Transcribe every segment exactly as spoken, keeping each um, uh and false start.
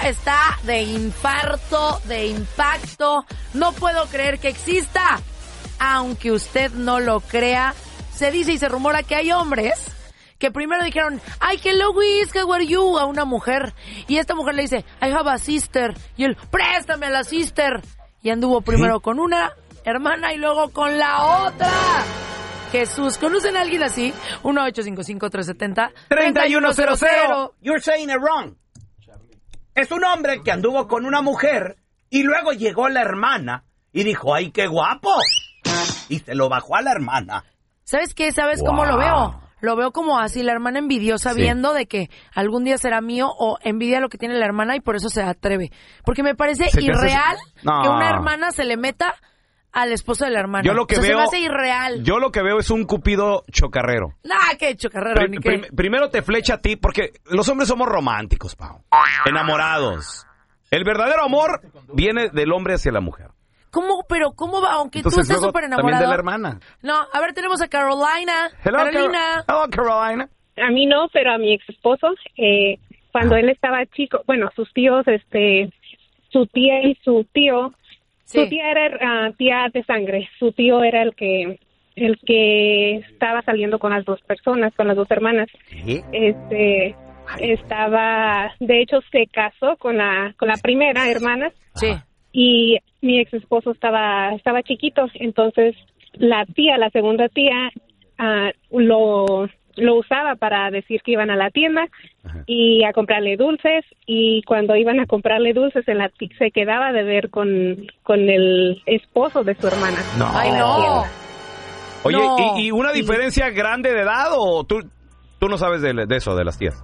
está de infarto, de impacto. No puedo creer que exista. Aunque usted no lo crea, se dice y se rumora que hay hombres que primero dijeron, ay, hello, Wiz, how are you? A una mujer. Y esta mujer le dice, I have a sister. Y él, préstame a la sister. Y anduvo primero ¿Sí? con una hermana y luego con la otra. Jesús, ¿conocen a alguien así? uno ocho cinco cinco, tres siete cero, tres uno cero cero. You're saying it wrong. Es un hombre que anduvo con una mujer y luego llegó la hermana y dijo, ay, qué guapo. Y se lo bajó a la hermana. ¿Sabes qué? ¿Sabes wow. cómo lo veo? Lo veo como así, la hermana envidiosa, sí. viendo de que algún día será mío, o envidia lo que tiene la hermana y por eso se atreve. Porque me parece ¿Se irreal hace... no. que una hermana se le meta al esposo de la hermana. Yo lo que o sea, veo, se me hace irreal. Yo lo que veo es un cupido chocarrero. Nah, qué chocarrero, Prim, ni prim, qué. Primero te flecha a ti, porque los hombres somos románticos, Pau. Enamorados. El verdadero amor viene del hombre hacia la mujer. ¿Cómo? Pero, ¿cómo va? Aunque Entonces, tú estés súper enamorado. También de la hermana. No, a ver, tenemos a Carolina. Hello, Carolina. Car- Hello, Carolina. A mí no, pero a mi ex esposo, eh, cuando él estaba chico, bueno, sus tíos, este, su tía y su tío, sí. su tía era uh, tía de sangre, su tío era el que, el que estaba saliendo con las dos personas, con las dos hermanas. ¿Sí? Este, Ay. estaba, de hecho, se casó con la, con la primera hermana. Sí. Y mi ex esposo estaba estaba chiquito, entonces la tía, la segunda tía, uh, lo lo usaba para decir que iban a la tienda Ajá. y a comprarle dulces, y cuando iban a comprarle dulces en la t- se quedaba de ver con con el esposo de su hermana. No. Ay, no. Oye, no. ¿y, ¿y una diferencia sí. grande de edad o tú tú no sabes de, de eso de las tías?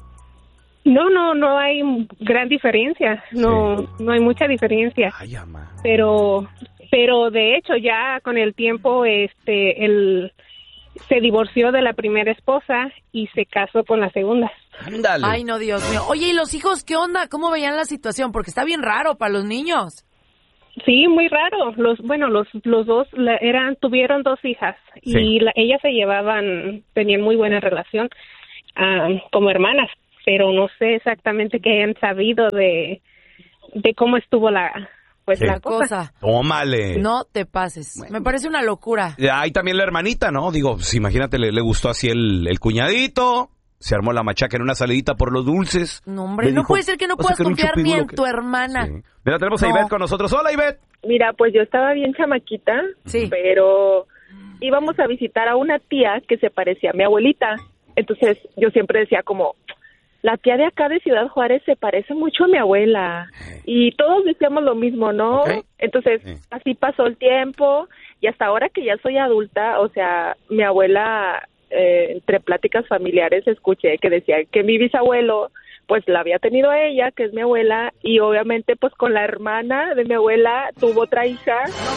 No, no, no hay gran diferencia, no, sí. no hay mucha diferencia. Ay, ama. Pero, pero de hecho ya con el tiempo, este, él se divorció de la primera esposa y se casó con la segunda. Ándale. Ay, no, Dios mío. Oye, ¿y los hijos qué onda? ¿Cómo veían la situación? Porque está bien raro para los niños. Sí, muy raro. Los, bueno, los, los dos la, eran, tuvieron dos hijas sí. y la, ellas se llevaban, tenían muy buena relación uh, como hermanas. Pero no sé exactamente qué hayan sabido de, de cómo estuvo la, pues, la cosa. Tómale. No te pases. Bueno. Me parece una locura. Hay también la hermanita, ¿no? Digo, pues, imagínate, le, le gustó así el, el cuñadito, se armó la machaca en una salidita por los dulces. No, hombre, no dijo, puede ser que no puedas confiar ni en que... tu hermana. Sí. Mira, tenemos no. a Ivette con nosotros. Hola, Ivette. Mira, pues yo estaba bien chamaquita, sí. pero íbamos a visitar a una tía que se parecía a mi abuelita. Entonces yo siempre decía como... La tía de acá de Ciudad Juárez se parece mucho a mi abuela. Y todos decíamos lo mismo, ¿no? Okay. Entonces, sí. así pasó el tiempo. Y hasta ahora que ya soy adulta, o sea, mi abuela, eh, entre pláticas familiares, escuché que decía que mi bisabuelo, pues la había tenido a ella, que es mi abuela. Y obviamente, pues con la hermana de mi abuela, tuvo otra hija. No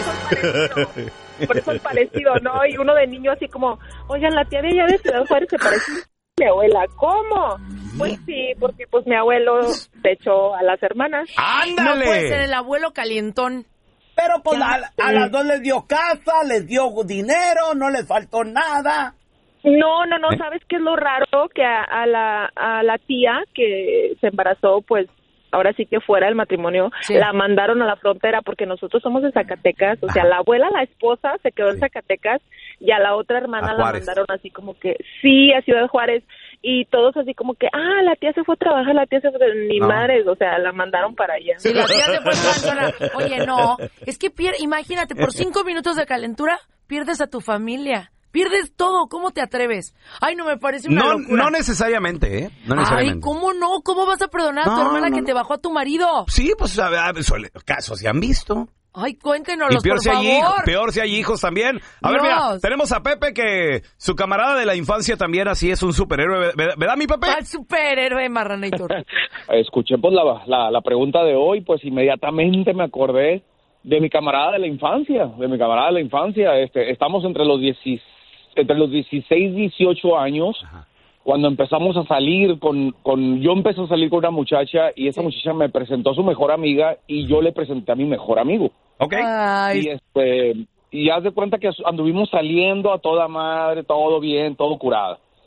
manches. Por eso es parecido, ¿no? Y uno de niño así como, oigan, la tía de ella de Ciudad Juárez se parece mi abuela. ¿Cómo? Pues sí, porque pues mi abuelo se echó a las hermanas. ¡Ándale! No puede ser el abuelo calientón. Pero pues a, a las dos les dio casa, les dio dinero, no les faltó nada. No, no, no, ¿sabes qué es lo raro? Que a, a la a la tía que se embarazó, pues ahora sí que fuera del matrimonio, sí. la mandaron a la frontera porque nosotros somos de Zacatecas, o sea, Ajá. la abuela, la esposa, se quedó sí. en Zacatecas y a la otra hermana la mandaron así como que, sí, a Ciudad Juárez, y todos así como que, ah, la tía se fue a trabajar, la tía se fue, ni no. madres, o sea, la mandaron para allá. Sí, la tía se fue a trabajar. Oye, no, es que pier- imagínate, por cinco minutos de calentura, pierdes a tu familia. Pierdes todo, ¿cómo te atreves? Ay, no, me parece una no, locura. No necesariamente, ¿eh? No necesariamente. Ay, ¿cómo no? ¿Cómo vas a perdonar a tu no, hermana no, que no. te bajó a tu marido? Sí, pues a ver, casos se han visto. Ay, cuéntenoslos, y peor por si hay favor. hijos, peor si hay hijos también. A ver, Dios. mira, tenemos a Pepe que su camarada de la infancia también así es un superhéroe. ¿Verdad, mi Pepe? ¿Cuál superhéroe, Marranator? Escuché pues la, la, la pregunta de hoy, pues inmediatamente me acordé de mi camarada de la infancia, de mi camarada de la infancia. Este, estamos entre los dieciséis entre los dieciséis, dieciocho años, Ajá. cuando empezamos a salir con, con, yo empecé a salir con una muchacha y esa sí. muchacha me presentó a su mejor amiga y yo le presenté a mi mejor amigo. Okay. Ay. Y este, y haz de cuenta que anduvimos saliendo a toda madre, todo bien, todo curado.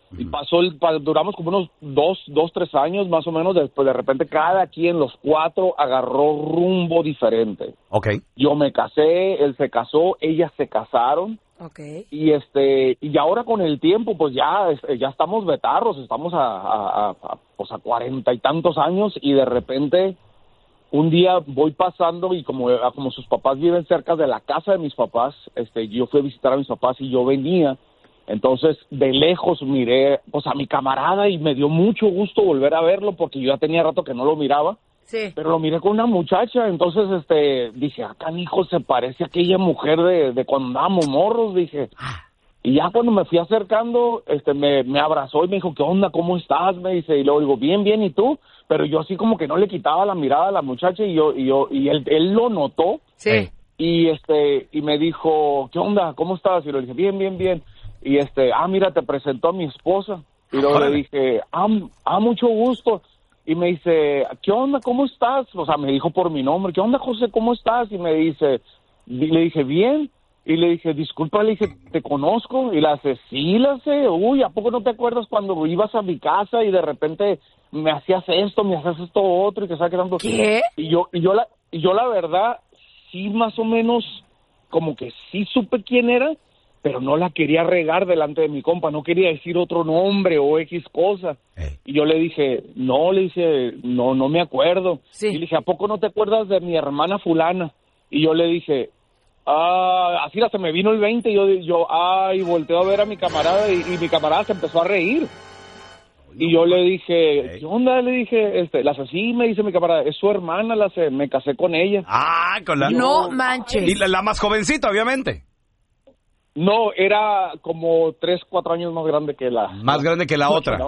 Y pasó, el, pa- duramos como unos dos, dos, tres años más o menos. Después, de repente, cada quien, los cuatro, agarró rumbo diferente. Ok. Yo me casé, él se casó, ellas se casaron. Okay. Y este y ahora con el tiempo pues ya este, ya estamos betarros, estamos a, a, a, a pues a cuarenta y tantos años y de repente un día voy pasando y como como sus papás viven cerca de la casa de mis papás, este yo fui a visitar a mis papás y yo venía, entonces de lejos miré pues a mi camarada y me dio mucho gusto volver a verlo porque yo ya tenía rato que no lo miraba. Sí. Pero lo miré con una muchacha, entonces este dije, acá mi hijo se parece a aquella mujer de, de cuando andábamos morros, dije. Y ya cuando me fui acercando, este me, me abrazó y me dijo, ¿qué onda? ¿Cómo estás? Me dice, y luego digo, bien, bien, ¿y tú? Pero yo así como que no le quitaba la mirada a la muchacha y yo, y yo, y él, él lo notó. Sí. Y este, y me dijo, ¿qué onda? ¿Cómo estás? Y le dije, bien, bien, bien. Y este, ah, mira, te presentó a mi esposa. Y luego le dije, ah, ah, mucho gusto. Y me dice, ¿qué onda? ¿Cómo estás? O sea, me dijo por mi nombre, ¿qué onda, José? ¿Cómo estás? Y me dice, y le dije, bien. Y le dije, disculpa, le dije, ¿te conozco? Y le hace, sí, la sé. Uy, ¿a poco no te acuerdas cuando ibas a mi casa y de repente me hacías esto, me hacías esto otro y que sabes qué tanto? ¿Qué? Y yo, y yo la, y yo la verdad, sí más o menos, como que sí supe quién era, pero no la quería regar delante de mi compa, no quería decir otro nombre o X cosa. Hey. Y yo le dije, no, le dije, no, no me acuerdo. Sí. Y le dije, ¿a poco no te acuerdas de mi hermana fulana? Y yo le dije, ah, así la se me vino el veinte, y yo, yo, ay, volteo a ver a mi camarada, y, y mi camarada se empezó a reír. Y yo le dije, ¿qué onda? Le dije, este, las así, me dice mi camarada, es su hermana, la se, me casé con ella. Ah, con la... No manches. Y la, la más jovencita, obviamente. No, era como tres, cuatro años más grande que la... Más grande que la otra.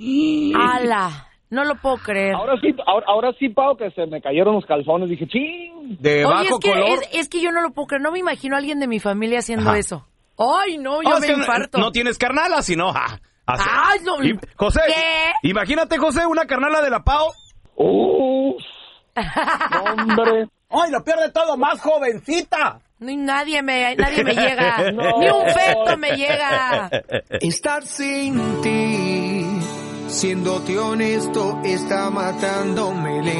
¡Hala! No lo puedo creer. Ahora sí, ahora, ahora sí, Pau, que se me cayeron los calzones. Dije, ¡ching! De Oye, bajo es que, color. Es, es que yo no lo puedo creer. No me imagino a alguien de mi familia haciendo Ajá. eso. ¡Ay, no! Yo Oh, me es que infarto. No, no tienes carnala, sino... Ah, así. ¡Ay, no! Y, José, ¿Qué? imagínate, José, una carnala de la Pau. ¡Uf! ¡Hombre! ¡Ay, lo pierde todo! ¡Más jovencita! No, nadie me, nadie me llega. No. Ni un feto me llega. Estar sin ti, siéndote honesto, está matándome.